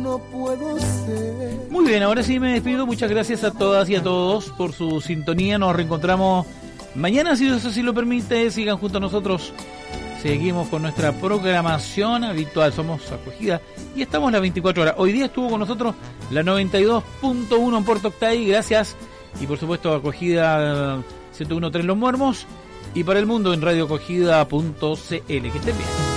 no puedo ser. Muy bien, ahora sí me despido. Muchas gracias a todas y a todos por su sintonía. Nos reencontramos mañana, si Dios así lo permite. Sigan junto a nosotros. Seguimos con nuestra programación habitual. Somos Acogida y estamos las 24 horas. Hoy día estuvo con nosotros la 92.1 en Puerto Octay. Gracias. Y por supuesto Acogida 101.3 Los Muermos. Y para el mundo en radioacogida.cl. Que estén bien.